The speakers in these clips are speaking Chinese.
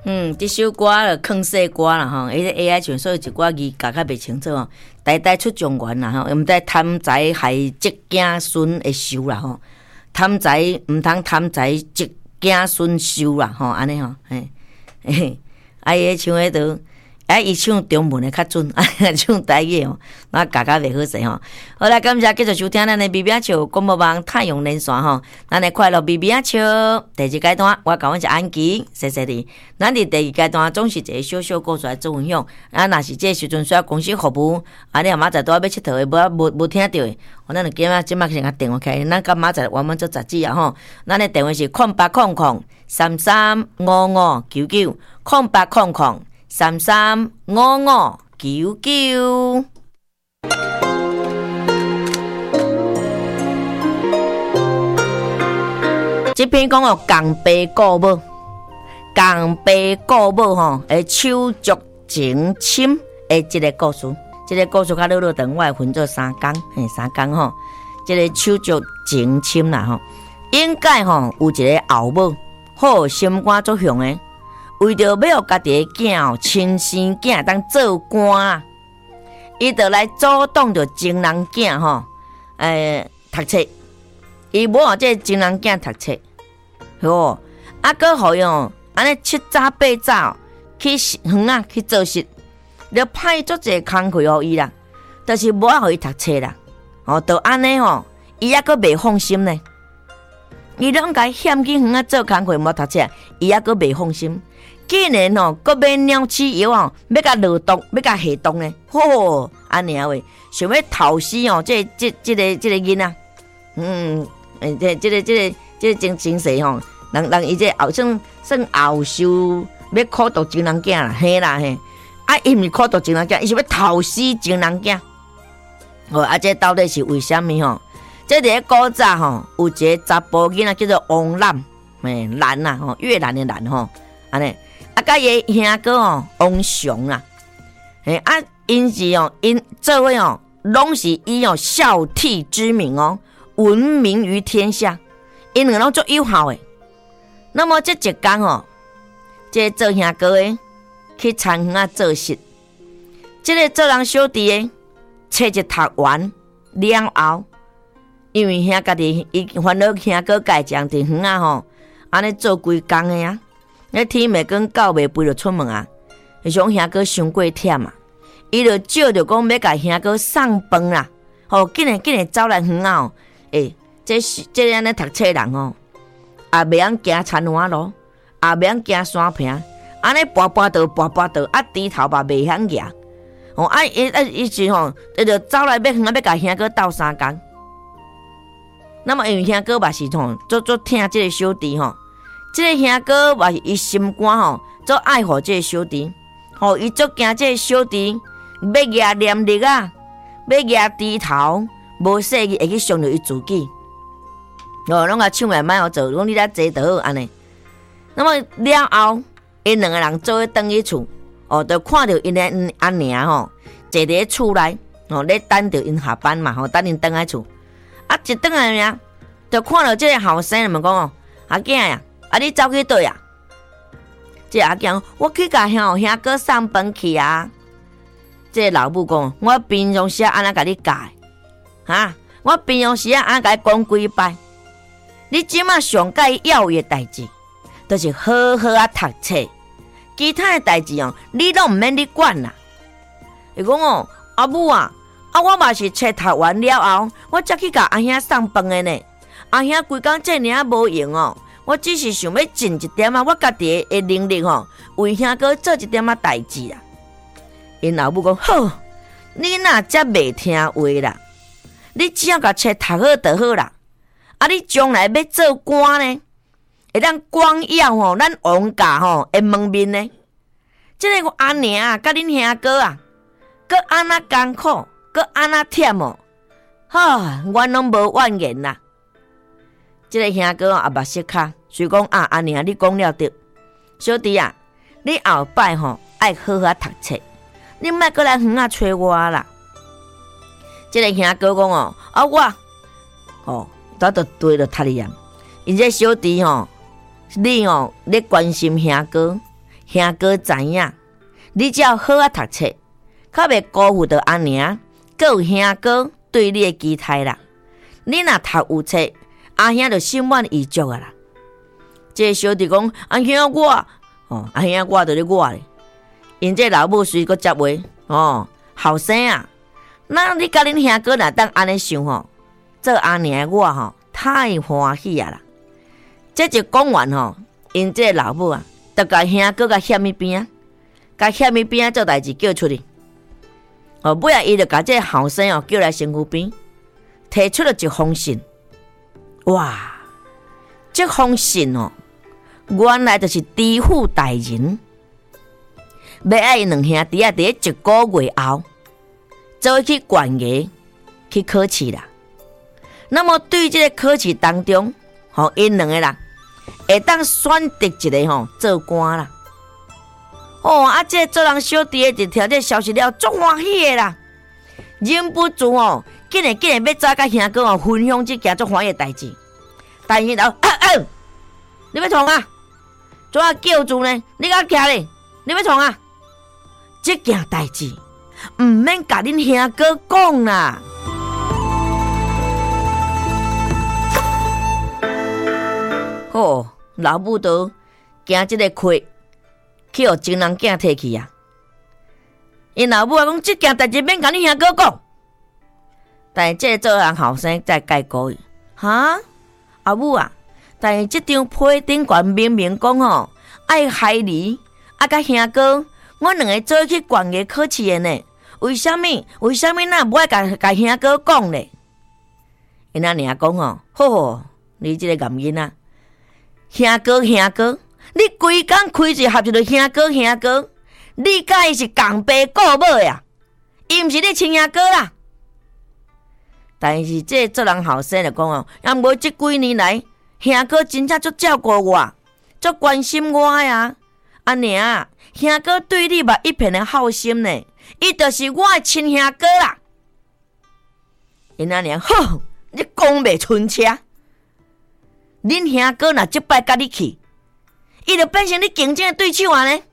这首歌就坑细歌啦吼，伊个 AI 唱所以一寡字教较袂清楚吼，代代出状元啦吼，毋知贪财害积子孙会收啦吼，贪财毋通贪财积子孙收啦吼，安尼吼，嘿，伊唱迄都。伊唱中文的较准，唱台语吼，那教袂好势吼。好啦，感谢继续收听咱的美美笑广播网太阳连线吼，咱的快乐美美笑第一阶段，我甲阮是安琪，谢谢你。咱伫第二阶段总是一个小小故事来做分享，若是这时阵需要公司服务，你若明仔载要佚佗的，无听到的，咱就今仔先甲电话开，咱到明仔载我做杂志啊吼，咱的电话是0800335599，0800。335599。这篇讲哦，共爸故母，共爸故母吼，手足情深的这个故事，这个故事较落长，我会分做3讲，3讲吼，这个手足情深啦吼，应该吼有一个后母，好心肝作雄的。为着要互家己的囝亲生囝当做官，伊就来主动着情人囝吼，读册。伊无这情人囝读册，吼，搁互伊安尼7早8早去园啊去做事，就派足一个工课互伊啦，就是无互伊读册啦。就安尼吼，伊还佫袂放心呢。伊拢甲伊嫌去园啊做工课无读册，伊还佫袂放心。竟然佫买鸟鼠药要甲落毒，要甲下毒呢？吼，安尼啊喂，想要讨死这个囡仔，这个真势吼，人伊这后算后受要苦毒情人囝啦，嘿啦嘿，伊毋是苦毒情人囝，伊是要讨死情人囝。这到底是为虾米吼？这伫古早吼，有一个查甫囡仔叫做王兰，兰啊吼，越南的兰吼，安尼。甲伊兄哥王雄啦，因是因做伙拢是以孝悌之名闻名于天下，因两拢足友好诶。那么这一天这做兄哥诶去田园啊做事，这个做人小弟诶，册一读完了后，因为兄家己伊烦恼兄哥家将伫园啊安尼做规工诶啊。天袂光狗袂肥就出门啊！想兄哥伤过忝啊，伊就照着讲要甲兄哥送饭啦。竟然走来园啊！这安尼读册人也袂晓行田湾路，也袂晓行山坪，安尼跋倒，低头嘛袂晓举。伊是伊就走来要甲兄哥斗相共。那么因为兄哥嘛是足疼这个小弟这个兄哥嘛是伊心肝足爱护这个小弟，伊足惊这个小弟要举念力啊，要举低头，无说会去伤着伊自己。拢甲抢来卖互做，讲你来坐倒安尼。那么了后，因两个人做伙转去厝，就看到因的阿娘坐伫厝内，咧等着因下班嘛，等因转来厝。一转来呀，就看到这个后生人们讲阿囝呀。你走去倒啊？这阿囝，我去甲兄哥送饭去啊。这老母讲，我平常时安怎甲你教的？我平常时安怎甲你讲几摆？你即马上该要的代志，就是好好读册，其他的代志你拢毋免你管啦。伊讲阿母啊，我嘛是册读完了后，我才去甲阿兄送饭的呢。阿兄规工这尔无用我只是想要尽一点我家己的能力为兄哥做一点代志啦。因老母讲好，你若遮袂听话啦，你只要甲册读好就好啦。你将来要做官呢，会当光耀咱王家的门面呢。这个阿娘甲恁兄哥搁安那艰苦，搁安那忝我拢无怨言啦。这个兄哥也目色卡，随讲阿娘你讲了对，小弟你后摆爱好好读册，你莫过来园找我啦。这个兄哥讲我早就对了他哩呀。因这小弟你咧关心兄哥， 兄哥知影，你只要好啊读册，较袂辜负到阿娘，阁有兄哥对你的期待啦。你若读有册，阿兄就心满意足啊啦。这个小弟讲，阿兄我，阿兄我就咧我咧。因这老母随个接话，后生啊，那你甲恁兄哥若当安尼想做阿娘的我太欢喜啊啦。这就讲完因这老母啊，就甲兄哥甲险一边啊，甲险一边做代志叫出去。尾仔伊就甲这后生叫来身躯边，提出了一封信。哇！这封信原来就是知府大人要爱因两兄弟啊，伫1个月后做去县衙去考试啦。那么对这个考试当中，因两个人会当选择一个做官啦。这做人小弟的就听这消息了，足欢喜的啦，忍不住竟然要早甲兄哥分享这件足欢喜的代志。但是你要创啊？怎啊叫住呢？你甲徛咧？你要创啊？这件代志唔免甲恁兄哥讲啦。老母都惊这个亏，去互情人囝摕去啊！因老母讲，这件代志免甲恁兄哥讲。但是这个做人后生再解告伊，阿母啊！但是这张批顶悬明明讲爱害你，甲兄哥，我两个做去县衙考试的呢。为什么那不爱甲兄哥讲呢？因阿娘讲你这个男囡仔，兄哥，你规工开一合就着兄哥，你甲伊是共爸顾母呀，伊毋是你亲兄哥啦。但是这做人后生就讲也无这几年来，兄哥真正足照顾我，足关心我呀。阿娘，兄哥对你嘛一片的好心呢，伊就是我的亲兄哥啦。因阿娘你讲袂顺车，恁兄哥若即摆甲你去，伊就变成你竞争的对手啊呢。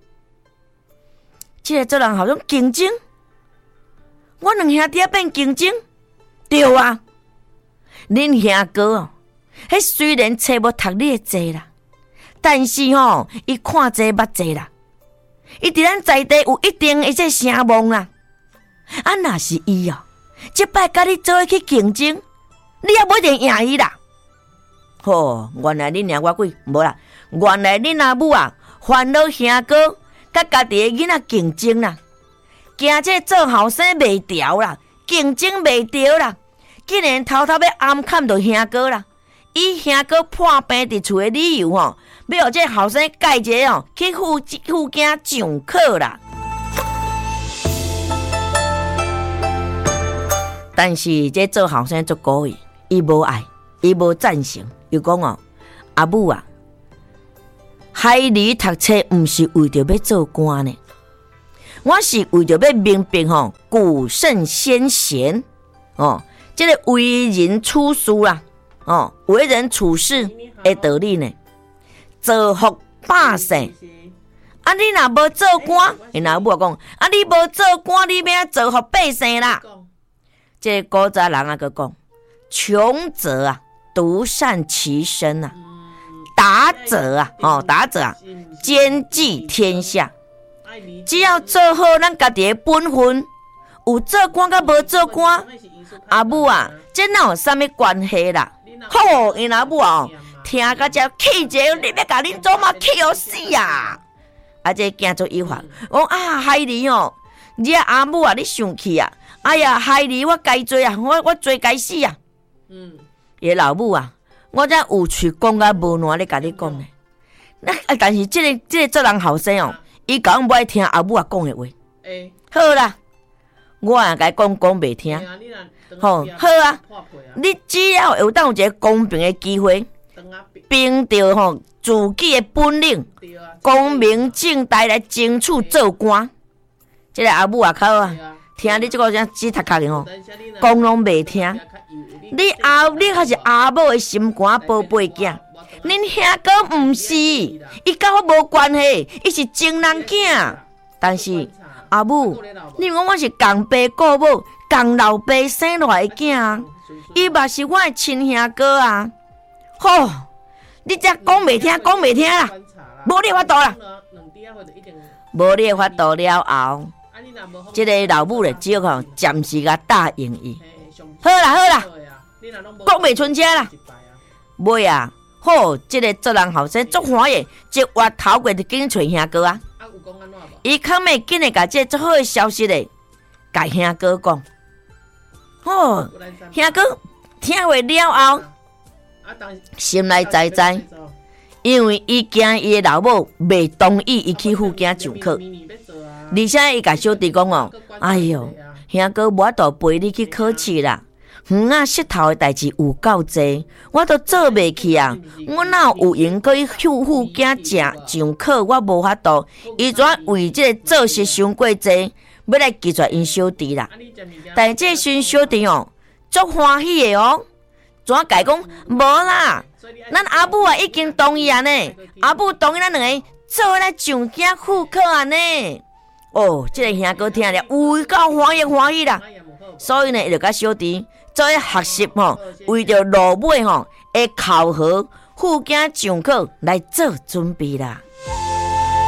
这个做人好像竞争，我两兄弟变竞争，对啊。恁兄哥迄虽然册无读你的册啦，但是伊看册捌册啦，伊伫咱在地有一定的这声望啦。若是伊即摆甲你做伙去竞争，你也无一定赢伊啦。原来恁娘我鬼无啦，原来恁阿母烦恼兄哥甲家己的囡仔竞争啦，惊这做后生袂调啦，竞争袂调啦，竟然偷偷要暗砍到兄哥啦。以兄哥破病伫厝的理由要互这后生改一个去附近上课啦。但是这做后生足故意，伊无爱，伊无赞成，又讲阿母害你读册，毋是为着要做官呢，我是为着要明白古圣先贤这个为人处事啦，为人处事的道理呢，造福百姓。你若无做官，因阿母讲你无做官，你要造福百姓啦。这个古早人个讲，穷则独善其身达则兼济天下。只要做好咱家己的本分，有做官甲无做官，阿母这哪有啥物关系啦？因阿母听到这气者，你要甲恁祖妈气死啊！这惊做一法，害你你阿母你生气啊！哎呀，害你我该做我做该死啊！伊老母我才有趣讲甲无烂咧，甲你讲咧。但是这个做人后生伊讲不爱听阿母讲的话。好啦，我甲伊讲袂听。好你只要有当有一个公平的机会，凭着自己的本领，光明正大来争取做官。这个阿母靠听你这个只读壳的讲拢袂听。你还是阿母的心肝宝贝囝， 恁兄哥毋是，伊甲我无关系，伊是情人囝。但是阿母，你讲我是共爸顾母、共老爸生落来的囝，伊嘛是我的亲兄哥啊！吼，你这讲袂听，讲袂听啦，无你法度啦，无你法度了后，这个老母咧只好暂时甲答应伊。好啦，讲袂出车啦。尾啊，好，这个做人后生足欢喜，一月头过就紧找兄哥啊。伊较尾紧的甲这足好的消息咧，甲兄哥讲。哦，兄哥听话了后，心内知知，因为伊惊伊的老母袂同意伊去附近上课，而且伊甲小弟讲哦，哎哟，兄哥无法度陪你去考试啦。园仔石头的代志有够济，我都做袂起啊！我哪有闲可以去附近上课？我无法度，伊怎为这个做事伤过济，要来拒绝因小弟啦。但是这孙小弟哦，足欢喜的哦，怎甲伊讲无啦？咱阿母啊已经同意啊呢，阿母同意咱两个做来上京赴课啊呢。哦，这个兄哥听了有够欢喜啦，所以呢，伊就甲小弟。做咧学习吼，为着落尾吼，会考核附近上课来做准备啦。